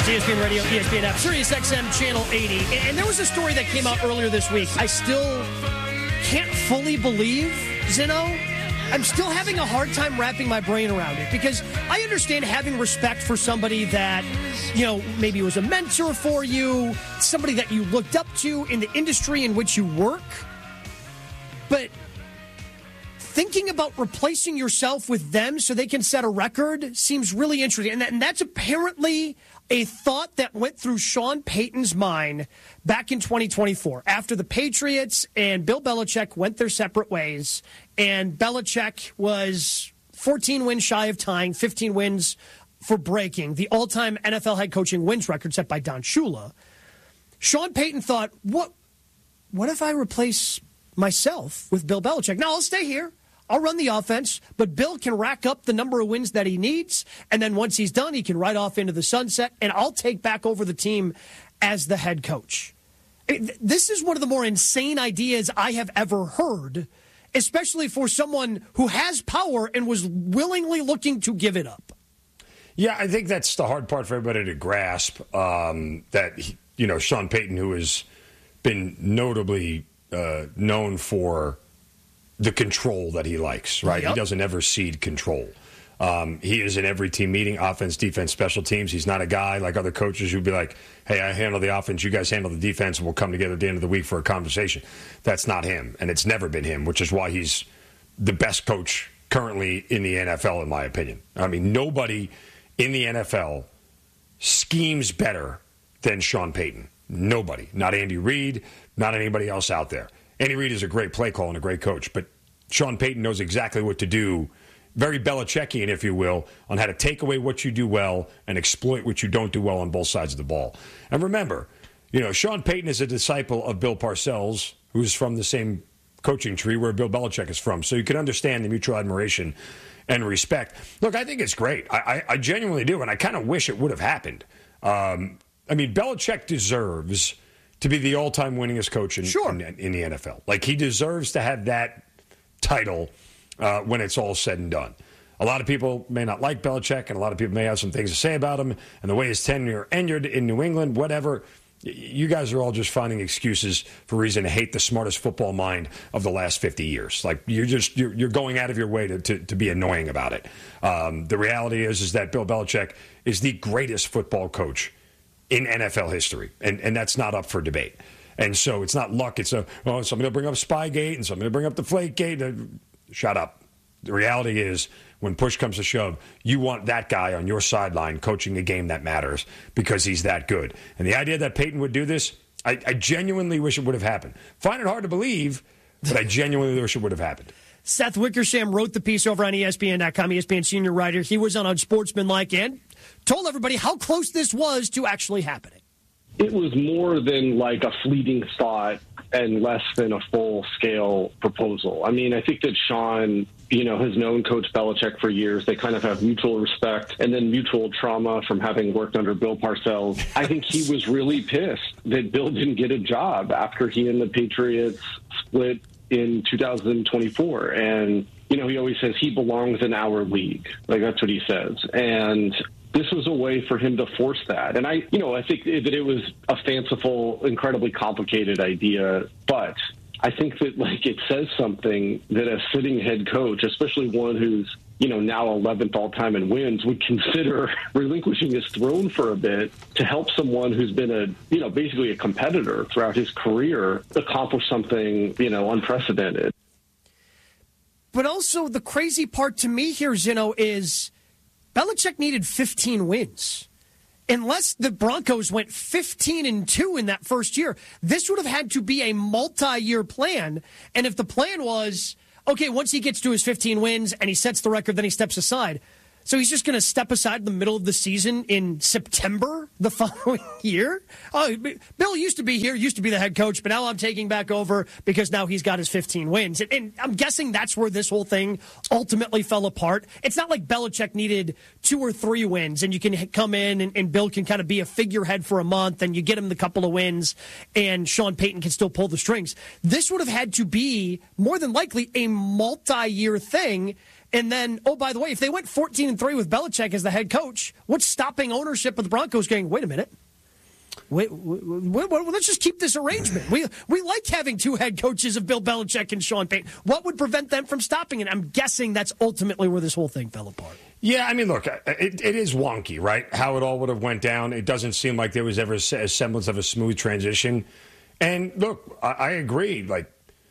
ESPN Radio, ESPN app, Sirius XM Channel 80. And there was a story that came out earlier this week. I still can't fully believe, Zeno. I'm still having a hard time wrapping my brain around it because I understand having respect for somebody that, maybe was a mentor for you, somebody that you looked up to in the industry in which you work. But thinking about replacing yourself with them so they can set a record seems really interesting. And that's apparently a thought that went through Sean Payton's mind back in 2024 after the Patriots and Bill Belichick went their separate ways. And Belichick was 14 wins shy of tying, 15 wins for breaking the all-time NFL head coaching wins record set by Don Shula. Sean Payton thought, what if I replace myself with Bill Belichick? Now, I'll stay here. I'll run the offense, but Bill can rack up the number of wins that he needs, and then once he's done, he can ride off into the sunset, and I'll take back over the team as the head coach. This is one of the more insane ideas I have ever heard, especially for someone who has power and was willingly looking to give it up. Yeah, I think that's the hard part for everybody to grasp, that, Sean Payton, who has been notably known for the control that he likes, right? Yep. He doesn't ever cede control. He is in every team meeting, offense, defense, special teams. He's not a guy like other coaches who'd be like, hey, I handle the offense, you guys handle the defense, and we'll come together at the end of the week for a conversation. That's not him, and it's never been him, which is why he's the best coach currently in the NFL, in my opinion. I mean, nobody in the NFL schemes better than Sean Payton. Nobody. Not Andy Reid, not anybody else out there. Andy Reid is a great play call and a great coach, but Sean Payton knows exactly what to do, very Belichickian, if you will, on how to take away what you do well and exploit what you don't do well on both sides of the ball. And remember, Sean Payton is a disciple of Bill Parcells, who's from the same coaching tree where Bill Belichick is from. So you can understand the mutual admiration and respect. Look, I think it's great. I genuinely do, and I kind of wish it would have happened. Belichick deserves to be the all-time winningest coach in the NFL. Like, he deserves to have that title when it's all said and done. A lot of people may not like Belichick, and a lot of people may have some things to say about him, and the way his tenure ended in New England, whatever. You guys are all just finding excuses for reason to hate the smartest football mind of the last 50 years. Like, you're going out of your way to be annoying about it. The reality is that Bill Belichick is the greatest football coach in NFL history, and that's not up for debate. And so it's not luck. It's somebody will bring up Spygate and somebody will bring up Deflategate. Shut up. The reality is, when push comes to shove, you want that guy on your sideline coaching a game that matters because he's that good. And the idea that Peyton would do this, I genuinely wish it would have happened. Find it hard to believe, but I genuinely wish it would have happened. Seth Wickersham wrote the piece over on ESPN.com, ESPN senior writer. He was on Unsportsmanlike and told everybody how close this was to actually happening. It was more than like a fleeting thought and less than a full-scale proposal. I mean, I think that Sean, has known Coach Belichick for years. They kind of have mutual respect and then mutual trauma from having worked under Bill Parcells. I think he was really pissed that Bill didn't get a job after he and the Patriots split in 2024. And, he always says he belongs in our league. Like, that's what he says. And this was a way for him to force that. And I think that it was a fanciful, incredibly complicated idea, but I think that it says something that a sitting head coach, especially one who's, now 11th all time in wins, would consider relinquishing his throne for a bit to help someone who's been basically a competitor throughout his career accomplish something, unprecedented. But also the crazy part to me here, Zeno, is Belichick needed 15 wins. Unless the Broncos went 15-2 in that first year, this would have had to be a multi-year plan. And if the plan was, okay, once he gets to his 15 wins and he sets the record, then he steps aside. So he's just going to step aside in the middle of the season in September the following year? Oh, Bill used to be here, used to be the head coach, but now I'm taking back over because now he's got his 15 wins. And I'm guessing that's where this whole thing ultimately fell apart. It's not like Belichick needed 2 or 3 wins and you can come in and Bill can kind of be a figurehead for a month and you get him the couple of wins and Sean Payton can still pull the strings. This would have had to be, more than likely, a multi-year thing. And then, oh, by the way, if they went 14-3 with Belichick as the head coach, what's stopping ownership of the Broncos going, wait a minute? Wait, let's just keep this arrangement. We like having two head coaches of Bill Belichick and Sean Payton. What would prevent them from stopping it? I'm guessing that's ultimately where this whole thing fell apart. Yeah, I mean, look, it is wonky, right? How it all would have went down. It doesn't seem like there was ever a semblance of a smooth transition. And look, I agree. Like,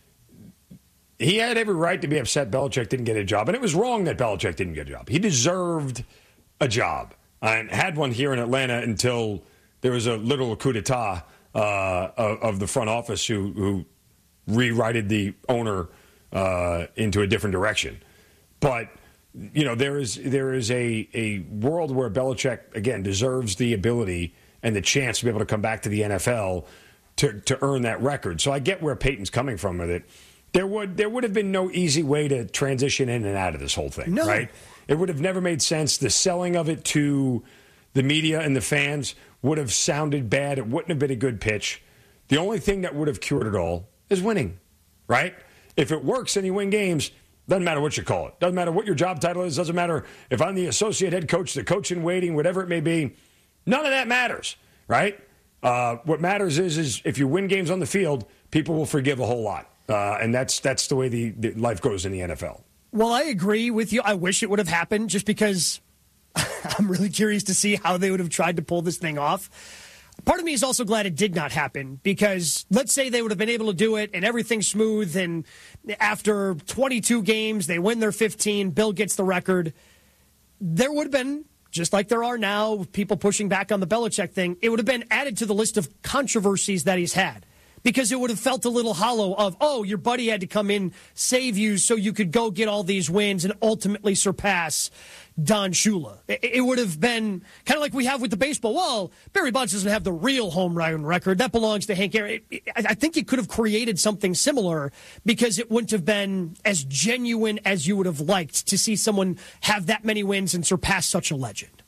he had every right to be upset Belichick didn't get a job. And it was wrong that Belichick didn't get a job. He deserved a job and had one here in Atlanta until there was a literal coup d'etat of the front office who rewrited the owner into a different direction. But, you know, there is a world where Belichick, again, deserves the ability and the chance to be able to come back to the NFL to earn that record. So I get where Peyton's coming from with it. There would have been no easy way to transition in and out of this whole thing, right? It would have never made sense. The selling of it to the media and the fans would have sounded bad. It wouldn't have been a good pitch. The only thing that would have cured it all is winning, right? If it works and you win games, doesn't matter what you call it. Doesn't matter what your job title is. Doesn't matter if I'm the associate head coach, the coach in waiting, whatever it may be. None of that matters, right? What matters is if you win games on the field, people will forgive a whole lot. And that's the way the life goes in the NFL. Well, I agree with you. I wish it would have happened just because I'm really curious to see how they would have tried to pull this thing off. Part of me is also glad it did not happen because let's say they would have been able to do it and everything's smooth and after 22 games, they win their 15, Bill gets the record. There would have been, just like there are now, people pushing back on the Belichick thing, it would have been added to the list of controversies that he's had. Because it would have felt a little hollow of, oh, your buddy had to come in, save you so you could go get all these wins and ultimately surpass Don Shula. It would have been kind of like we have with the baseball. Well, Barry Bonds doesn't have the real home run record. That belongs to Hank Aaron. I think it could have created something similar because it wouldn't have been as genuine as you would have liked to see someone have that many wins and surpass such a legend.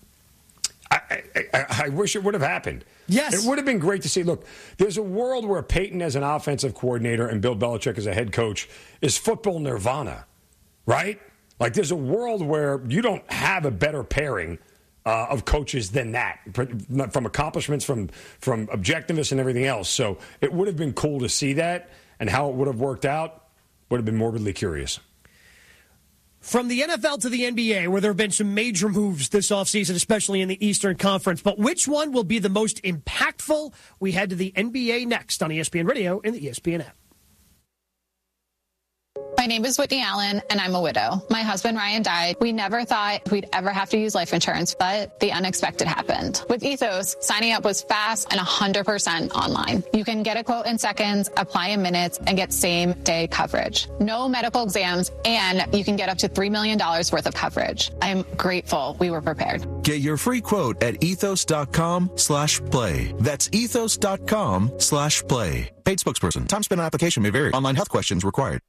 I wish it would have happened. Yes. It would have been great to see. Look, there's a world where Peyton as an offensive coordinator and Bill Belichick as a head coach is football nirvana, right? Like there's a world where you don't have a better pairing of coaches than that, from accomplishments, from objectiveness and everything else. So it would have been cool to see that, and how it would have worked out would have been morbidly curious. From the NFL to the NBA, where there have been some major moves this offseason, especially in the Eastern Conference, but which one will be the most impactful? We head to the NBA next on ESPN Radio and the ESPN app. My name is Whitney Allen, and I'm a widow. My husband, Ryan, died. We never thought we'd ever have to use life insurance, but the unexpected happened. With Ethos, signing up was fast and 100% online. You can get a quote in seconds, apply in minutes, and get same-day coverage. No medical exams, and you can get up to $3 million worth of coverage. I'm grateful we were prepared. Get your free quote at ethos.com/play. That's ethos.com/play. Paid spokesperson. Time spent on application may vary. Online health questions required.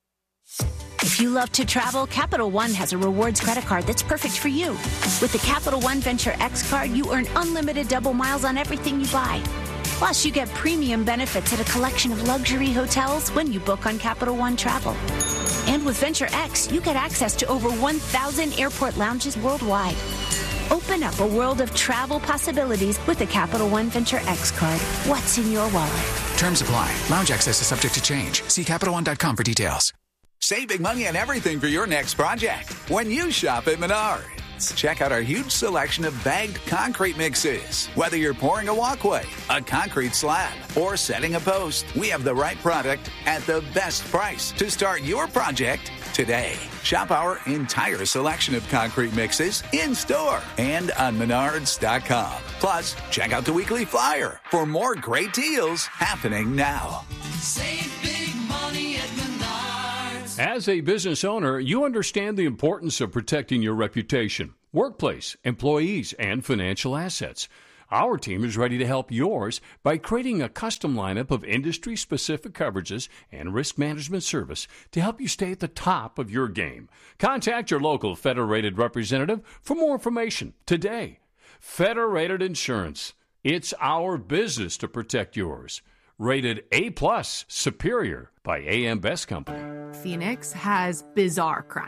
If you love to travel, Capital One has a rewards credit card that's perfect for you. With the Capital One Venture X card, you earn unlimited double miles on everything you buy. Plus, you get premium benefits at a collection of luxury hotels when you book on Capital One Travel. And with Venture X, you get access to over 1,000 airport lounges worldwide. Open up a world of travel possibilities with the Capital One Venture X card. What's in your wallet? Terms apply. Lounge access is subject to change. See CapitalOne.com for details. Save big money on everything for your next project when you shop at Menards. Check out our huge selection of bagged concrete mixes. Whether you're pouring a walkway, a concrete slab, or setting a post, we have the right product at the best price to start your project today. Shop our entire selection of concrete mixes in-store and on Menards.com. Plus, check out the weekly flyer for more great deals happening now. Save big money at Menards. As a business owner, you understand the importance of protecting your reputation, workplace, employees, and financial assets. Our team is ready to help yours by creating a custom lineup of industry-specific coverages and risk management service to help you stay at the top of your game. Contact your local Federated representative for more information today. Federated Insurance. It's our business to protect yours. Rated A+ Superior by AM Best Company. Phoenix has bizarre crime.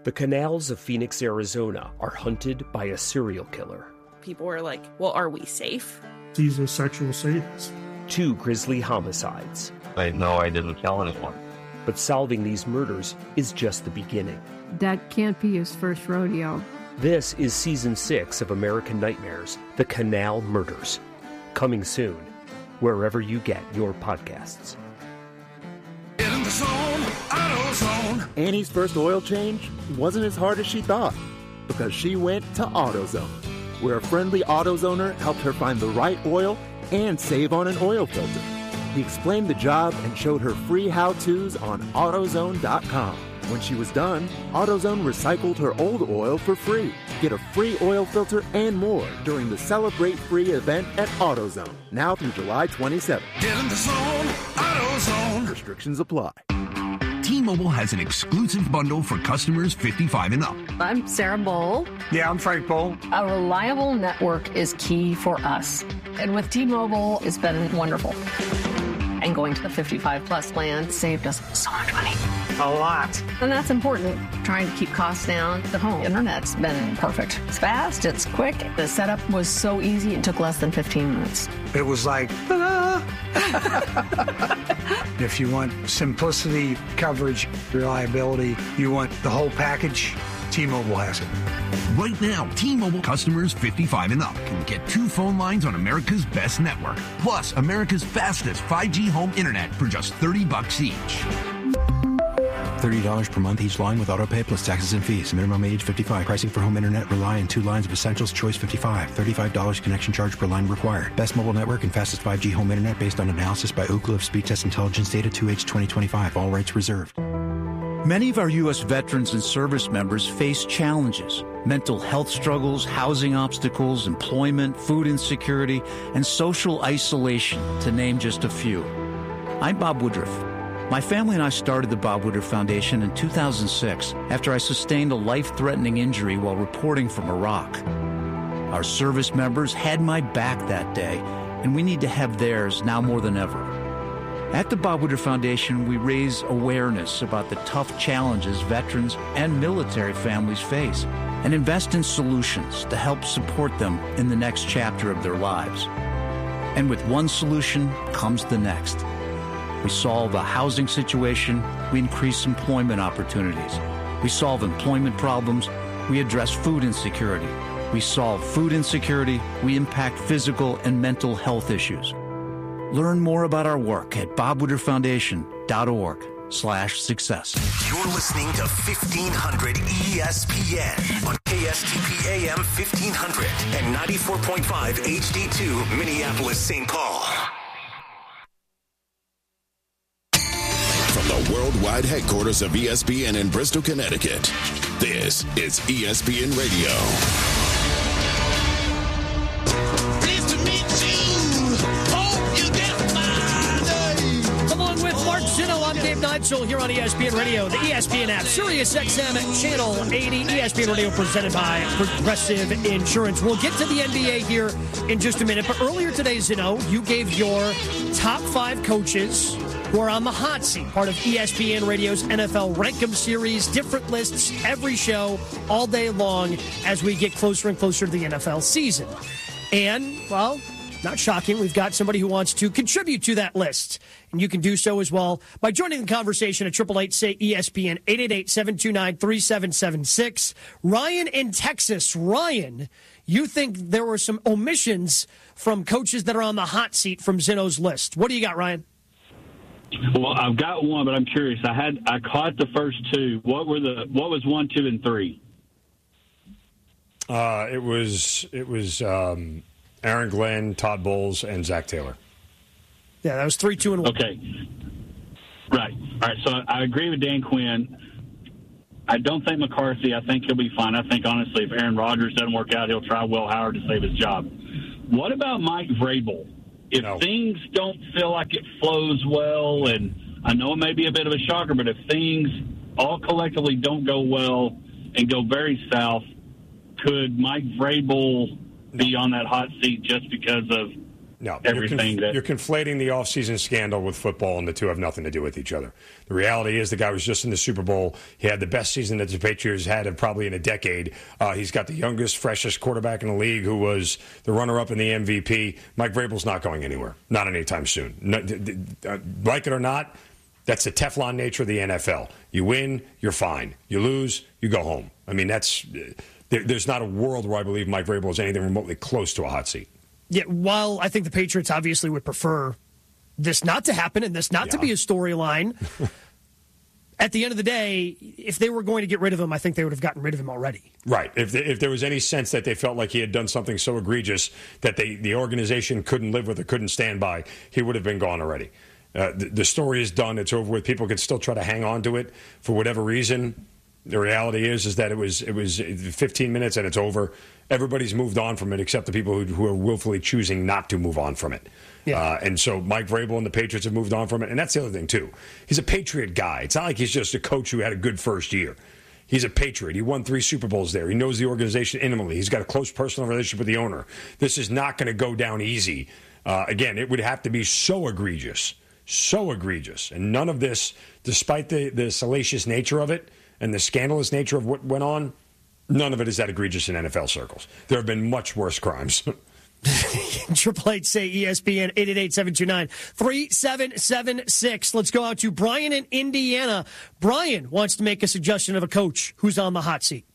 The canals of Phoenix, Arizona are hunted by a serial killer. People were like, well, are we safe? He's a sexual sadist. 2 grisly homicides. I know I didn't kill anyone. But solving these murders is just the beginning. That can't be his first rodeo. This is Season 6 of American Nightmares, The Canal Murders. Coming soon, wherever you get your podcasts. Get in the zone, AutoZone. Annie's first oil change wasn't as hard as she thought because she went to AutoZone, where a friendly AutoZoner helped her find the right oil and save on an oil filter. He explained the job and showed her free how-tos on AutoZone.com. When she was done, AutoZone recycled her old oil for free. Get a free oil filter and more during the Celebrate Free event at AutoZone, now through July 27th. Get in the zone, AutoZone. Restrictions apply. T-Mobile has an exclusive bundle for customers 55 and up. I'm Sarah Bowl. Yeah, I'm Frank Bowl. A reliable network is key for us. And with T-Mobile, it's been wonderful. And going to the 55-plus plan saved us so much money. A lot. And that's important. Trying to keep costs down. The home internet's been perfect. It's fast, it's quick. The setup was so easy, it took less than 15 minutes. It was like, ta-da! If you want simplicity, coverage, reliability, you want the whole package, T-Mobile has it. Right now, T-Mobile customers 55 and up can get 2 phone lines on America's best network, plus America's fastest 5G home internet for just $30 each. $30 per month each line with autopay plus taxes and fees. Minimum age 55. Pricing for home internet rely on 2 lines of Essentials Choice 55. $35 connection charge per line required. Best mobile network and fastest 5G home internet based on analysis by Ookla of Speed Test Intelligence data 2H 2025. All rights reserved. Many of our U.S. veterans and service members face challenges. Mental health struggles, housing obstacles, employment, food insecurity, and social isolation, to name just a few. I'm Bob Woodruff. My family and I started the Bob Woodruff Foundation in 2006 after I sustained a life-threatening injury while reporting from Iraq. Our service members had my back that day, and we need to have theirs now more than ever. At the Bob Woodruff Foundation, we raise awareness about the tough challenges veterans and military families face and invest in solutions to help support them in the next chapter of their lives. And with one solution comes the next. We solve a housing situation, we increase employment opportunities. We solve employment problems, we address food insecurity. We solve food insecurity, we impact physical and mental health issues. Learn more about our work at bobwoodrufffoundation.org/success. You're listening to 1500 ESPN on KSTP AM 1500 and 94.5 HD2 Minneapolis, St. Paul. From the worldwide headquarters of ESPN in Bristol, Connecticut, this is ESPN Radio. Pleased to meet you. Hope you get my name. Along with Mark Zinno, I'm Dave Neitzel here on ESPN Radio, the ESPN app, Sirius XM Channel 80, ESPN Radio presented by Progressive Insurance. We'll get to the NBA here in just a minute, but earlier today, Zinno, you gave your top 5 coaches who are on the hot seat, part of ESPN Radio's NFL Rank'em series, different lists every show all day long as we get closer and closer to the NFL season. And, well, not shocking, we've got somebody who wants to contribute to that list. And you can do so as well by joining the conversation at 888-SAY-ESPN, 888-729-3776. Ryan in Texas. Ryan, you think there were some omissions from coaches that are on the hot seat from Zinno's list. What do you got, Ryan? Well, I've got one, but I'm curious. I caught the first 2. What was 1, 2, and 3? It was Aaron Glenn, Todd Bowles, and Zach Taylor. Yeah, that was 3, 2, and 1. Okay. Right. All right. So I agree with Dan Quinn. I don't think McCarthy. I think he'll be fine. I think, honestly, if Aaron Rodgers doesn't work out, he'll try Will Howard to save his job. What about Mike Vrabel? If things don't feel like it flows well, and I know it may be a bit of a shocker, but if things all collectively don't go well and go very south, could Mike Vrabel be on that hot seat just because of No, everything you're conflating the offseason scandal with football, and the two have nothing to do with each other. The reality is the guy was just in the Super Bowl. He had the best season that the Patriots had probably in a decade. He's got the youngest, freshest quarterback in the league who was the runner-up in the MVP. Mike Vrabel's not going anywhere, not anytime soon. Like it or not, that's the Teflon nature of the NFL. You win, you're fine. You lose, you go home. I mean, there's not a world where I believe Mike Vrabel is anything remotely close to a hot seat. Yeah, while I think the Patriots obviously would prefer this not to happen and this not to be a storyline, at the end of the day, if they were going to get rid of him, I think they would have gotten rid of him already. Right. If there was any sense that they felt like he had done something so egregious that the organization couldn't live with or couldn't stand by, he would have been gone already. The story is done. It's over with. People can still try to hang on to it for whatever reason. The reality is that it was 15 minutes and it's over. Everybody's moved on from it except the people who are willfully choosing not to move on from it. Yeah. And so Mike Vrabel and the Patriots have moved on from it. And that's the other thing, too. He's a Patriot guy. It's not like he's just a coach who had a good first year. He's a Patriot. He won 3 Super Bowls there. He knows the organization intimately. He's got a close personal relationship with the owner. This is not going to go down easy. Again, it would have to be so egregious. And none of this, despite the salacious nature of it and the scandalous nature of what went on, none of it is that egregious in NFL circles. There have been much worse crimes. 888-SAY-ESPN, 888-729-3776. Let's go out to Brian in Indiana. Brian wants to make a suggestion of a coach who's on the hot seat.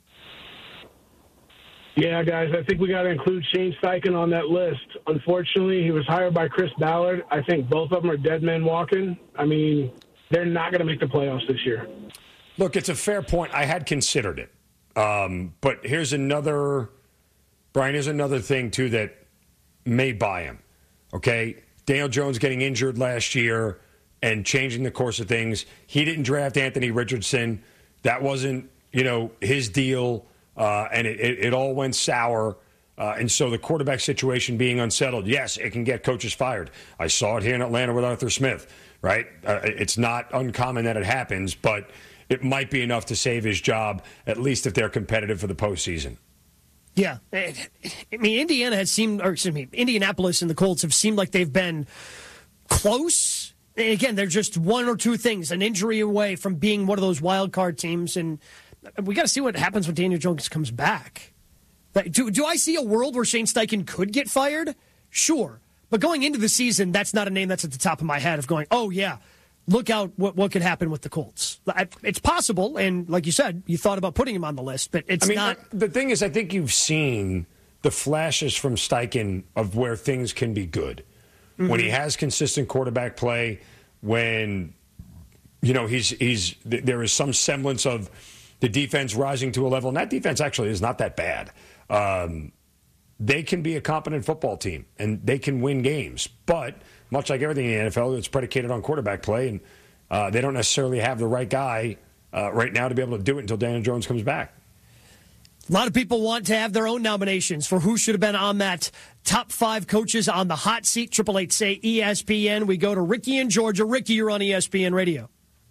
Yeah, guys, I think we got to include Shane Steichen on that list. Unfortunately, he was hired by Chris Ballard. I think both of them are dead men walking. I mean, they're not going to make the playoffs this year. Look, it's a fair point. I had considered it. But here's another thing, too, that may buy him. Okay? Daniel Jones getting injured last year and changing the course of things. He didn't draft Anthony Richardson. That wasn't, his deal. And it all went sour. And so the quarterback situation being unsettled, yes, it can get coaches fired. I saw it here in Atlanta with Arthur Smith, right? It's not uncommon that it happens, but it might be enough to save his job, at least if they're competitive for the postseason. Yeah. I mean, Indianapolis and the Colts have seemed like they've been close. And again, they're just one or two things, an injury away from being one of those wild card teams. And we got to see what happens when Daniel Jones comes back. Do I see a world where Shane Steichen could get fired? Sure. But going into the season, that's not a name that's at the top of my head of going, oh, yeah, look out what could happen with the Colts. It's possible, and like you said, you thought about putting him on the list, but it's not. The thing is, I think you've seen the flashes from Steichen of where things can be good. Mm-hmm. When he has consistent quarterback play, when, there is some semblance of the defense rising to a level, and that defense actually is not that bad. They can be a competent football team, and they can win games. But much like everything in the NFL, it's predicated on quarterback play, and they don't necessarily have the right guy right now to be able to do it until Daniel Jones comes back. A lot of people want to have their own nominations for who should have been on that top 5 coaches on the hot seat. 888-SAY-ESPN. We go to Ricky in Georgia. Ricky, you're on ESPN Radio.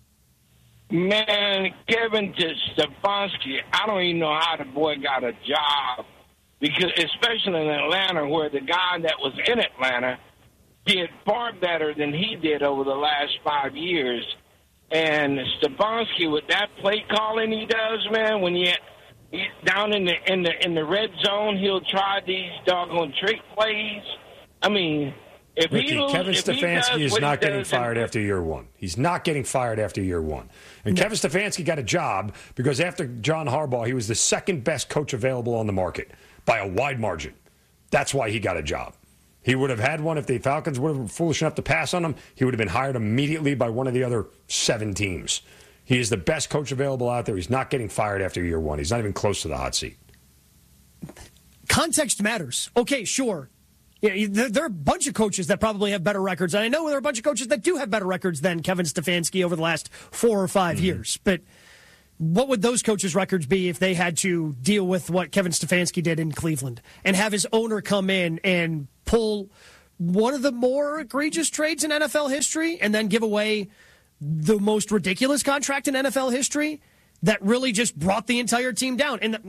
Man, Kevin Stefanski, I don't even know how the boy got a job, because especially in Atlanta, where the guy that was in Atlanta did far better than he did over the last 5 years. And Stefanski, with that play calling he does, man, when he's down in the red zone, he'll try these doggone trick plays. I mean, Kevin Stefanski is not getting fired after year one. He's not getting fired after year one. And Kevin Stefanski got a job because after John Harbaugh, he was the second best coach available on the market by a wide margin. That's why he got a job. He would have had one if the Falcons would have been foolish enough to pass on him. He would have been hired immediately by one of the other 7 teams. He is the best coach available out there. He's not getting fired after year one. He's not even close to the hot seat. Context matters. Okay, sure. Yeah, there are a bunch of coaches that probably have better records. And I know there are a bunch of coaches that do have better records than Kevin Stefanski over the last 4 or 5 years. But what would those coaches' records be if they had to deal with what Kevin Stefanski did in Cleveland and have his owner come in and pull one of the more egregious trades in NFL history and then give away the most ridiculous contract in NFL history that really just brought the entire team down? And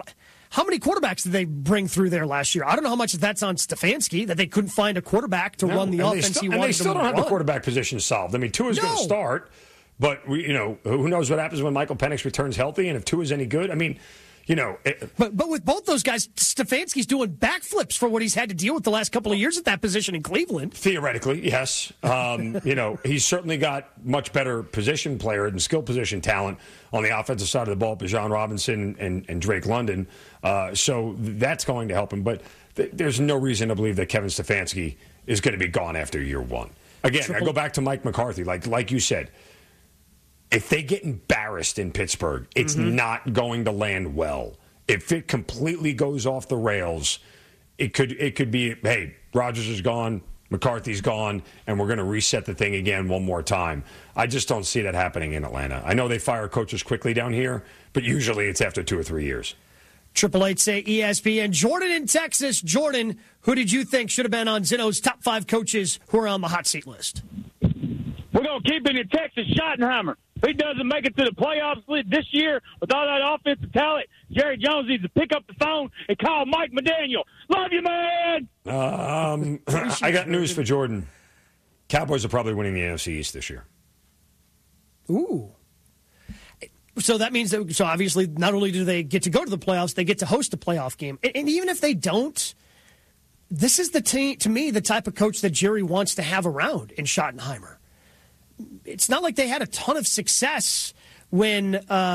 how many quarterbacks did they bring through there last year? I don't know how much that's on Stefanski, that they couldn't find a quarterback to run the offense he wanted to run. And they still don't have the quarterback position solved. I mean, Tua's going to start, but who knows what happens when Michael Penix returns healthy, and if Tua's any good. I mean, But with both those guys, Stefanski's doing backflips for what he's had to deal with the last couple of years at that position in Cleveland. Theoretically, yes. He's certainly got much better position player and skill position talent on the offensive side of the ball, Bijan Robinson and Drake London. So that's going to help him. But there's no reason to believe that Kevin Stefanski is going to be gone after year one. Again, I go back to Mike McCarthy. Like you said, if they get embarrassed in Pittsburgh, it's not going to land well. If it completely goes off the rails, it could be, hey, Rodgers is gone, McCarthy's gone, and we're going to reset the thing again one more time. I just don't see that happening in Atlanta. I know they fire coaches quickly down here, but usually it's after 2 or 3 years. 888 say ESPN. Jordan in Texas. Jordan, who did you think should have been on Zeno's top 5 coaches who are on the hot seat list? We're going to keep it in Texas. Schottenheimer. If he doesn't make it to the playoffs this year with all that offensive talent, Jerry Jones needs to pick up the phone and call Mike McDaniel. Love you, man! I got news for Jordan. Cowboys are probably winning the NFC East this year. Ooh. So that means that, so obviously not only do they get to go to the playoffs, they get to host a playoff game. And even if they don't, this is to me the type of coach that Jerry wants to have around in Schottenheimer. It's not like they had a ton of success when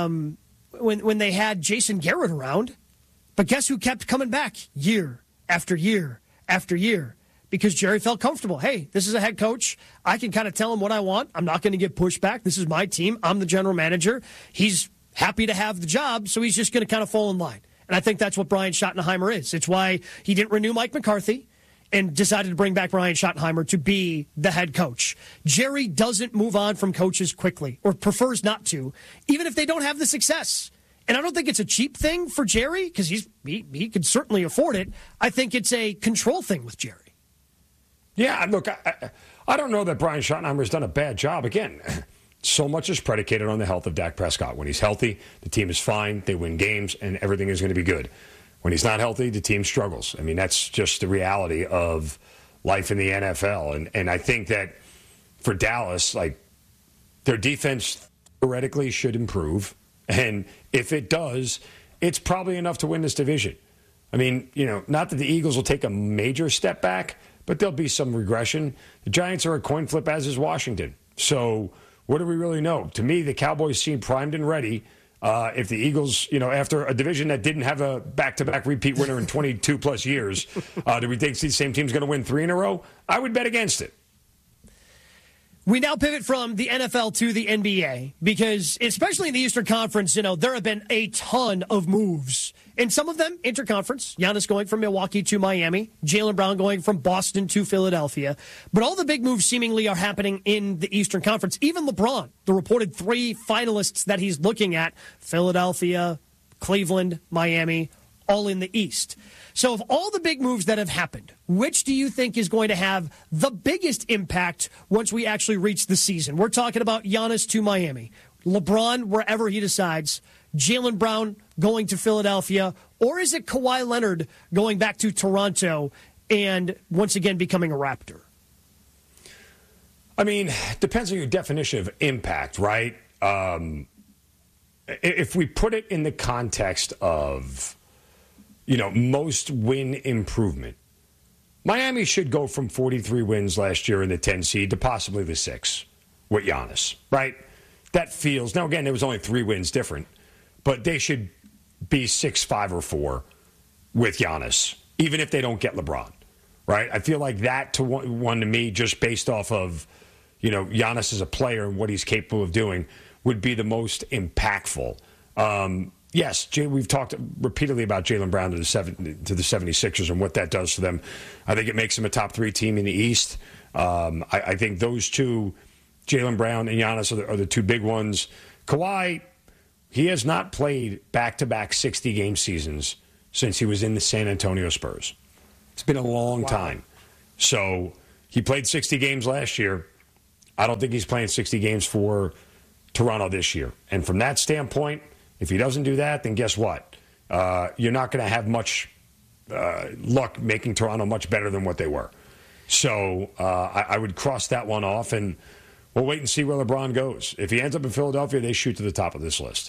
they had Jason Garrett around, but guess who kept coming back year after year after year? Because Jerry felt comfortable. Hey, this is a head coach. I can kind of tell him what I want. I'm not going to get pushback. This is my team. I'm the general manager. He's happy to have the job, so he's just going to kind of fall in line. And I think that's what Brian Schottenheimer is. It's why he didn't renew Mike McCarthy and decided to bring back Brian Schottenheimer to be the head coach. Jerry doesn't move on from coaches quickly, or prefers not to, even if they don't have the success. And I don't think it's a cheap thing for Jerry, because he could certainly afford it. I think it's a control thing with Jerry. Yeah, look, I don't know that Brian Schottenheimer has done a bad job. Again, so much is predicated on the health of Dak Prescott. When he's healthy, the team is fine, they win games, and everything is going to be good. When he's not healthy, the team struggles. I mean, that's just the reality of life in the NFL. And I think that for Dallas, like, their defense theoretically should improve. And if it does, it's probably enough to win this division. I mean, not that the Eagles will take a major step back, but there'll be some regression. The Giants are a coin flip, as is Washington. So what do we really know? To me, the Cowboys seem primed and ready. If the Eagles, after a division that didn't have a back-to-back repeat winner in 22-plus years, do we think the same team's going to win 3 in a row? I would bet against it. We now pivot from the NFL to the NBA because, especially in the Eastern Conference, there have been a ton of moves. And some of them interconference. Giannis going from Milwaukee to Miami. Jaylen Brown going from Boston to Philadelphia. But all the big moves seemingly are happening in the Eastern Conference. Even LeBron, the reported 3 finalists that he's looking at, Philadelphia, Cleveland, Miami, all in the East. So of all the big moves that have happened, which do you think is going to have the biggest impact once we actually reach the season? We're talking about Giannis to Miami, LeBron wherever he decides, Jaylen Brown going to Philadelphia, or is it Kawhi Leonard going back to Toronto and once again becoming a Raptor? I mean, depends on your definition of impact, right? If we put it in the context of most win improvement. Miami should go from 43 wins last year in the 10 seed to possibly the 6 with Giannis, right? That feels, now again, there was only 3 wins different, but they should be 6, 5, or 4 with Giannis, even if they don't get LeBron, right? I feel like that to one to me, just based off of, Giannis as a player and what he's capable of doing, would be the most impactful. Yes, we've talked repeatedly about Jaylen Brown to the 76ers and what that does for them. I think it makes them a top 3 team in the East. I think those two, Jaylen Brown and Giannis, are the 2 big ones. Kawhi, he has not played back-to-back 60-game seasons since he was in the San Antonio Spurs. It's been a long time. So he played 60 games last year. I don't think he's playing 60 games for Toronto this year. And from that standpoint, if he doesn't do that, then guess what? you're not going to have much luck making Toronto much better than what they were. So I would cross that one off, and we'll wait and see where LeBron goes. If he ends up in Philadelphia, they shoot to the top of this list.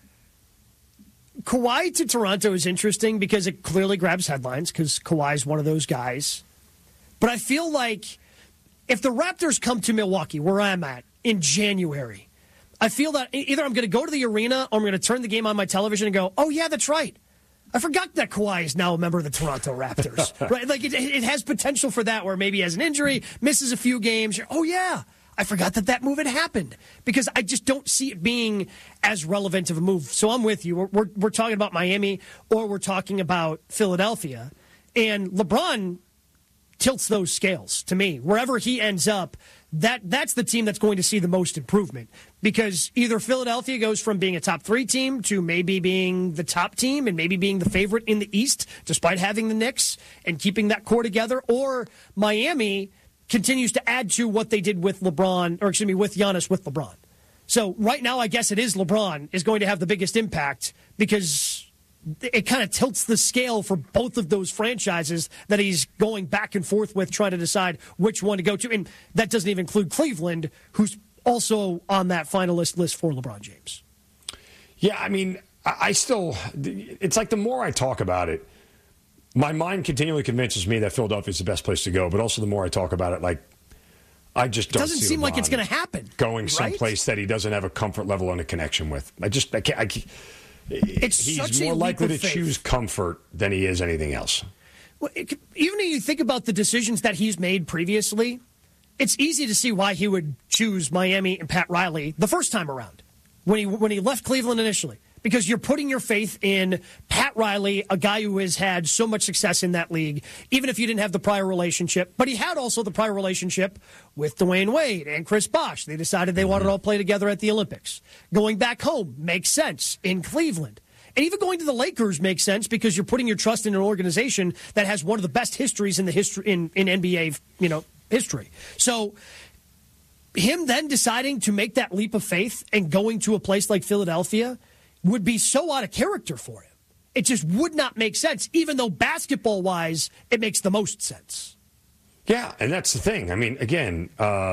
Kawhi to Toronto is interesting because it clearly grabs headlines because Kawhi is one of those guys. But I feel like if the Raptors come to Milwaukee, where I'm at, in January, I feel that either I'm going to go to the arena or I'm going to turn the game on my television and go, oh, yeah, that's right. I forgot that Kawhi is now a member of the Toronto Raptors. Right? Like it has potential for that, where maybe he has an injury, misses a few games. Oh, yeah. I forgot that move had happened because I just don't see it being as relevant of a move. So I'm with you. We're talking about Miami or we're talking about Philadelphia. And LeBron tilts those scales to me. Wherever he ends up, that's the team that's going to see the most improvement because either Philadelphia goes from being a top 3 team to maybe being the top team and maybe being the favorite in the East despite having the Knicks and keeping that core together, or Miami continues to add to what they did with LeBron, or excuse me, with Giannis with LeBron. So right now, I guess it is LeBron is going to have the biggest impact because it kind of tilts the scale for both of those franchises that he's going back and forth with, trying to decide which one to go to. And that doesn't even include Cleveland, who's also on that finalist list for LeBron James. Yeah, I mean, I still, it's like the more I talk about it, my mind continually convinces me that Philadelphia is the best place to go, but also the more I talk about it, like, I just don't see it doesn't seem LeBron like it's going to happen. Going someplace that he doesn't have a comfort level and a connection with. I can't. He's more likely to choose comfort than he is anything else. Well, even if you think about the decisions that he's made previously, it's easy to see why he would choose Miami and Pat Riley the first time around when he left Cleveland initially. Because you're putting your faith in Pat Riley, a guy who has had so much success in that league, even if you didn't have the prior relationship. But he had also the prior relationship with Dwayne Wade and Chris Bosh. They decided they wanted to all play together at the Olympics. Going back home makes sense in Cleveland. And even going to the Lakers makes sense because you're putting your trust in an organization that has one of the best histories in the history in NBA, history. So him then deciding to make that leap of faith and going to a place like Philadelphia would be so out of character for him. It just would not make sense, even though basketball-wise, it makes the most sense. Yeah, and that's the thing. I mean, again,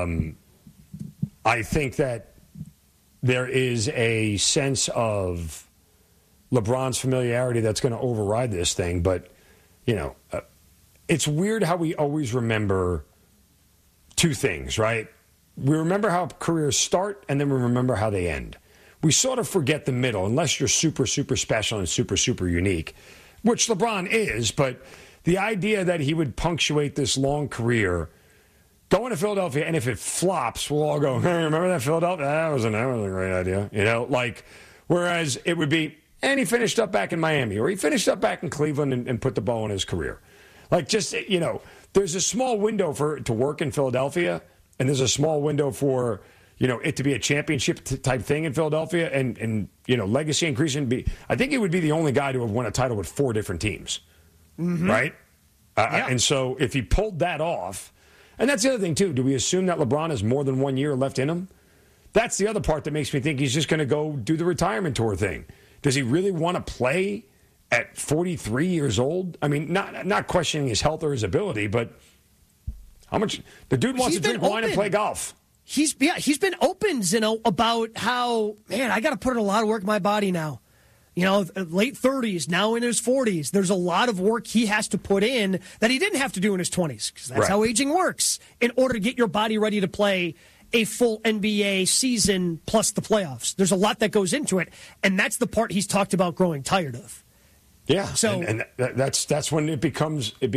I think that there is a sense of LeBron's familiarity that's going to override this thing, but, it's weird how we always remember two things, right? We remember how careers start, and then we remember how they end. We sort of forget the middle, unless you're super, super special and super, super unique, which LeBron is. But the idea that he would punctuate this long career going to Philadelphia, and if it flops, we'll all go, hey, remember that Philadelphia? That was a great idea. Whereas it would be, and he finished up back in Miami, or he finished up back in Cleveland and put the bow in his career. There's a small window for it to work in Philadelphia, and there's a small window for it to be a championship type thing in Philadelphia and legacy increasing. I think he would be the only guy to have won a title with 4 different teams, right? Yeah. And so if he pulled that off, and that's the other thing too, do we assume that LeBron has more than 1 year left in him? That's the other part that makes me think he's just going to go do the retirement tour thing. Does he really want to play at 43 years old? I mean, not questioning his health or his ability, but how much the dude wants to drink wine and play golf. He's been open, about how, man, I got to put in a lot of work in my body now. Late 30s, now in his 40s. There's a lot of work he has to put in that he didn't have to do in his 20s, because that's how aging works, in order to get your body ready to play a full NBA season plus the playoffs. There's a lot that goes into it, and that's the part he's talked about growing tired of. Yeah, so and that's when it becomes work.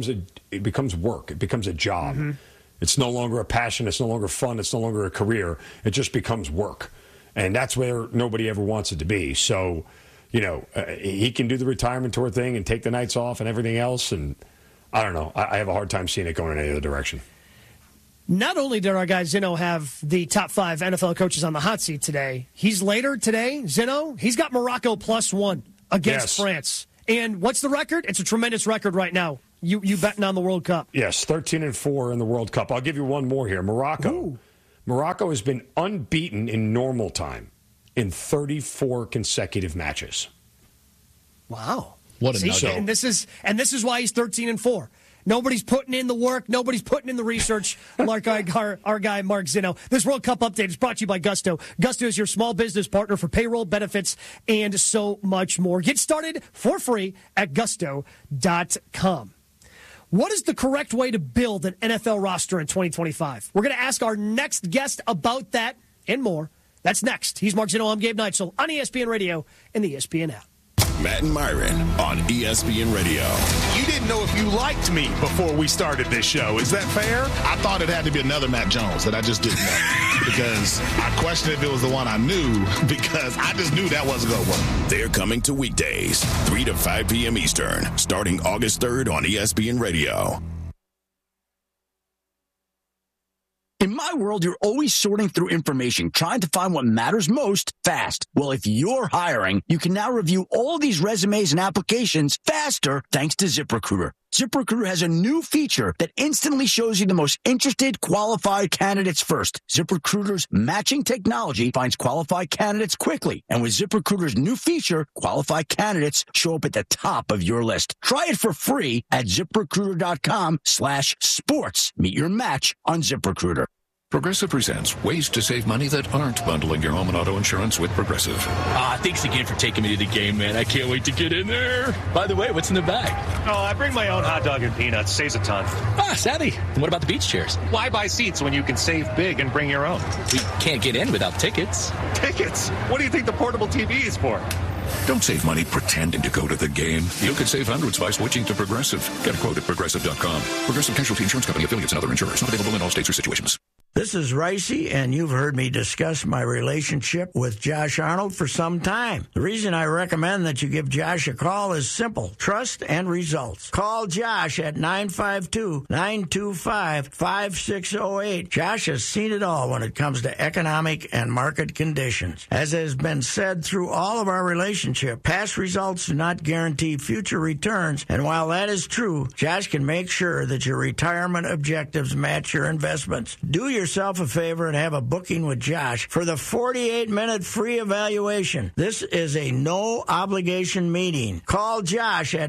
It becomes a job. Mm-hmm. It's no longer a passion. It's no longer fun. It's no longer a career. It just becomes work. And that's where nobody ever wants it to be. So, he can do the retirement tour thing and take the nights off and everything else. And I don't know. I have a hard time seeing it going in any other direction. Not only did our guy Zinno have the top 5 NFL coaches on the hot seat today, he's later today, Zinno, he's got Morocco +1 against France. And what's the record? It's a tremendous record right now. You betting on the World Cup? Yes, 13-4 in the World Cup. I'll give you one more here. Morocco. Ooh. Morocco has been unbeaten in normal time in 34 consecutive matches. Wow. What a See, nugget. and this is why he's 13-4. Nobody's putting in the work. Nobody's putting in the research like our guy, Mark Zinno. This World Cup update is brought to you by Gusto. Gusto is your small business partner for payroll, benefits, and so much more. Get started for free at gusto.com. What is the correct way to build an NFL roster in 2025? We're going to ask our next guest about that and more. That's next. He's Mark Zinno. I'm Gabe Neitzel on ESPN Radio and the ESPN app. Matt and Myron on ESPN Radio. You didn't know if you liked me before we started this show. Is that fair? I thought it had to be another Matt Jones that I just didn't know. Because I questioned if it was the one I knew, because I just knew that wasn't going to work. They're coming to weekdays, 3 to 5 p.m. Eastern, starting August 3rd on ESPN Radio. In my world, you're always sorting through information, trying to find what matters most fast. Well, if you're hiring, you can now review all these resumes and applications faster thanks to ZipRecruiter. ZipRecruiter has a new feature that instantly shows you the most interested, qualified candidates first. ZipRecruiter's matching technology finds qualified candidates quickly. And with ZipRecruiter's new feature, qualified candidates show up at the top of your list. Try it for free at ZipRecruiter.com/sports. Meet your match on ZipRecruiter. Progressive presents ways to save money that aren't bundling your home and auto insurance with Progressive. Thanks again for taking me to the game, man. I can't wait to get in there. By the way, what's in the bag? Oh, I bring my own hot dog and peanuts. Saves a ton. Savvy. And what about the beach chairs? Why buy seats when you can save big and bring your own? We can't get in without tickets. Tickets? What do you think the portable TV is for? Don't save money pretending to go to the game. You could save hundreds by switching to Progressive. Get a quote at Progressive.com. Progressive Casualty Insurance Company, affiliates, and other insurers. Not available in all states or situations. This is Ricey, and you've heard me discuss my relationship with Josh Arnold for some time. The reason I recommend that you give Josh a call is simple: trust and results. Call Josh at 952-925-5608. Josh has seen it all when it comes to economic and market conditions. As has been said through all of our relationship, past results do not guarantee future returns, and while that is true, Josh can make sure that your retirement objectives match your investments. Do yourself a favor and have a booking with Josh for the 48-minute free evaluation. This is a no-obligation meeting. Call Josh at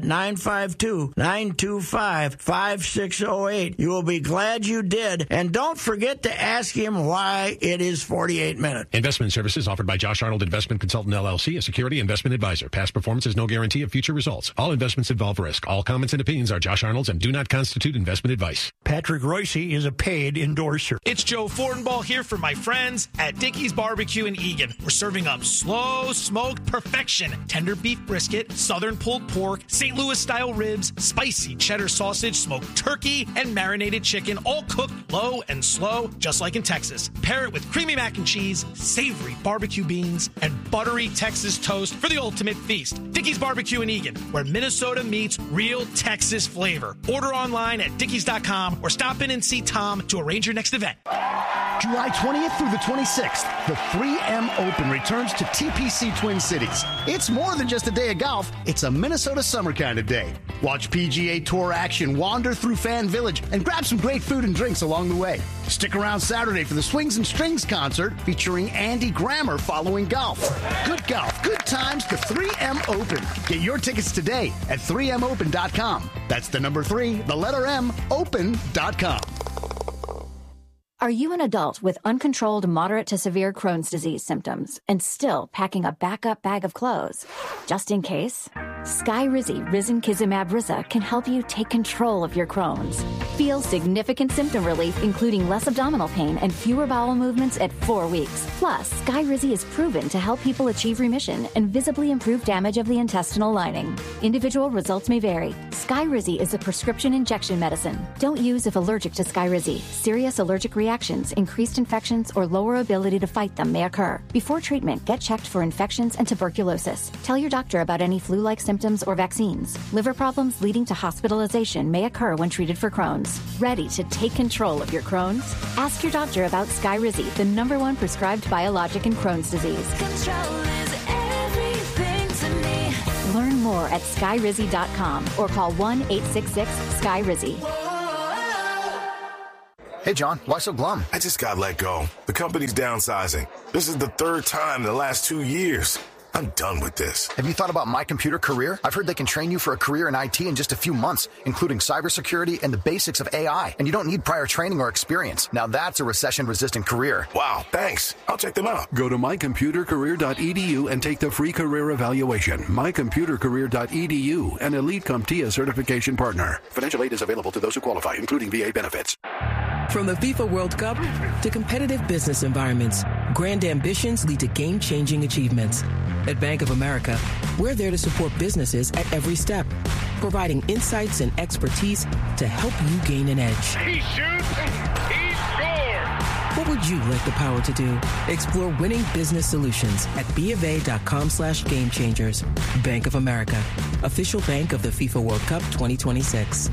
952-925-5608. You will be glad you did, and don't forget to ask him why it is 48 minutes. Investment services offered by Josh Arnold Investment Consultant, LLC, a security investment advisor. Past performance is no guarantee of future results. All investments involve risk. All comments and opinions are Josh Arnold's and do not constitute investment advice. Patrick Reusse is a paid endorser. It's Joe Fortenbaugh here for my friends at Dickey's Barbecue in Eagan. We're serving up slow smoked perfection. Tender beef brisket, southern pulled pork, St. Louis style ribs, spicy cheddar sausage, smoked turkey, and marinated chicken, all cooked low and slow, just like in Texas. Pair it with creamy mac and cheese, savory barbecue beans, and buttery Texas toast for the ultimate feast. Dickey's Barbecue in Eagan, where Minnesota meets real Texas flavor. Order online at dickeys.com or stop in and see Tom to arrange your next event. July 20th through the 26th, the 3M Open returns to TPC Twin Cities. It's more than just a day of golf. It's a Minnesota summer kind of day. Watch PGA Tour action, wander through Fan Village, and grab some great food and drinks along the way. Stick around Saturday for the Swings and Strings concert featuring Andy Grammer following golf. Good golf, good times, the 3M Open. Get your tickets today at 3mopen.com. That's the number 3, the letter M, open.com. Are you an adult with uncontrolled moderate to severe Crohn's disease symptoms and still packing a backup bag of clothes? Just in case? Skyrizi Risankizumab Riza can help you take control of your Crohn's. Feel significant symptom relief, including less abdominal pain and fewer bowel movements at 4 weeks. Plus, Skyrizi is proven to help people achieve remission and visibly improve damage of the intestinal lining. Individual results may vary. Skyrizi is a prescription injection medicine. Don't use if allergic to Skyrizi. Serious allergic reactions, increased infections, or lower ability to fight them may occur. Before treatment, get checked for infections and tuberculosis. Tell your doctor about any flu-like symptoms or vaccines. Liver problems leading to hospitalization may occur when treated for Crohn's. Ready to take control of your Crohn's? Ask your doctor about Skyrizi, the #1 prescribed biologic in Crohn's disease. Control is everything to me. Learn more at skyrizi.com or call 1-866-SKYRIZI. Hey, John, why so glum? I just got let go. The company's downsizing. This is the 3rd time in the last 2 years. I'm done with this. Have you thought about My Computer Career? I've heard they can train you for a career in IT in just a few months, including cybersecurity and the basics of AI. And you don't need prior training or experience. Now that's a recession-resistant career. Wow, thanks. I'll check them out. Go to mycomputercareer.edu and take the free career evaluation. mycomputercareer.edu, an Elite CompTIA certification partner. Financial aid is available to those who qualify, including VA benefits. From the FIFA World Cup to competitive business environments, grand ambitions lead to game-changing achievements. At Bank of America, we're there to support businesses at every step, providing insights and expertise to help you gain an edge. He shoots, he scores! What would you like the power to do? Explore winning business solutions at BofA.com/gamechangers. Bank of America, official bank of the FIFA World Cup 2026.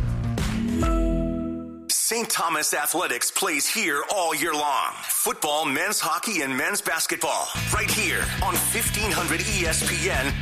St. Thomas Athletics plays here all year long. Football, men's hockey, and men's basketball. Right here on 1500 ESPN